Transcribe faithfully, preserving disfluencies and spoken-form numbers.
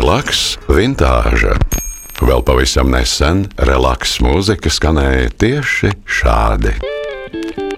Relaks, vintāža. Vēl pavisam nesen relaks mūzika skanēja tieši šādi.